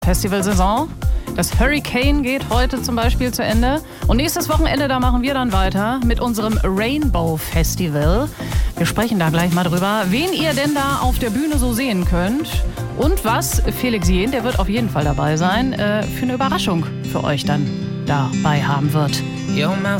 Festivalsaison. Das Hurricane geht heute zum Beispiel zu Ende. Und nächstes Wochenende, da machen wir dann weiter mit unserem Rainbow Festival. Wir sprechen da gleich mal drüber, wen ihr denn da auf der Bühne so sehen könnt. Und was Felix Jähn, der wird auf jeden Fall dabei sein, für eine Überraschung für euch dann dabei haben wird. Your mouth